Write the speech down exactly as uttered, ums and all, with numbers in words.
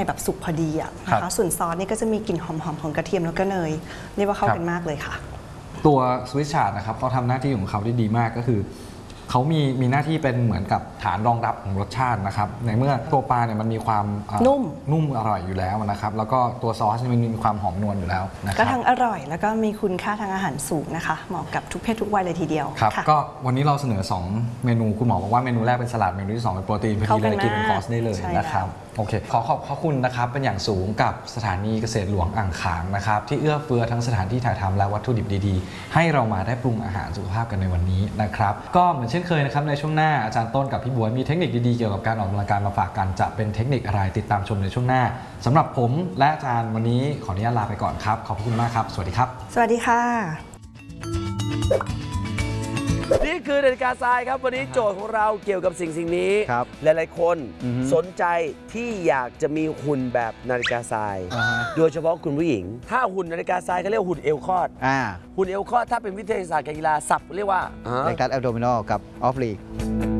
แบบสุกพอดีอะนะคะส่วนซอสนี่ก็จะมีกลิ่นหอมๆของกระเทียมแล้วก็เนยเรียกว่าเข้ากันมากเลยค่ะตัวสวิสชาร์ดนะครับเขาทำหน้าที่ของเขาได้ดีมากก็คือเขามีมีหน้าที่เป็นเหมือนกับฐานรองรับของรสชาตินะครับในเมื่อตัวปลาเนี่ยมันมีความนุ่มนุ่มอร่อยอยู่แล้วนะครับแล้วก็ตัวซอสมันมีความหอมนวลอยู่แล้วนะครับก็ทั้งอร่อยแล้วก็มีคุณค่าทางอาหารสูงนะคะเหมาะกับทุกเพศทุกวัยเลยทีเดียวครับก็วันนี้เราเสนอสองเมนูคุณหมอบอกว่าเมนูแรกเป็นสลัดเมนูที่สองเป็นโปรตีนพอดีเลยกินเป็นคอร์สได้เลยนะครับโอเคขอขอบพระคุณนะครับเป็นอย่างสูงกับสถานีเกษตรหลวงอ่างขางนะครับที่เอื้อเฟื้อทั้งสถานที่ถ่ายทำและวัตถุดิบดีๆให้เรามาได้ปรุงอาหารสุขภาพกันในวันนี้นะครับก็เหมือนเช่นเคยนะครับในช่วงหน้าอาจารย์ต้นกับพี่บัวมีเทคนิคดีๆเกี่ยวกับการออกกำลังกายมาฝากกันจะเป็นเทคนิคอะไรติดตามชมในช่วงหน้าสำหรับผมและอาจารย์วันนี้ขออนุญาตลาไปก่อนครับขอบคุณมากครับสวัสดีครับสวัสดีค่ะนี่คือนาฬิกาทรายครับวันนี้โจทย์ของเราเกี่ยวกับสิ่งสิ่งนี้หลายๆคนสนใจที่อยากจะมีหุ่นแบบนาฬิกาทรายโดยเฉพาะคุณผู้หญิงถ้าหุ่นนาฬิกาทรายเขาเรียกหุ่นเอวคอดหุ่นเอวคอดถ้าเป็นวิทยาศาสตร์การกีฬาศัพท์เรียกว่าเรกตัสแอบโดมินอลกับออฟลีก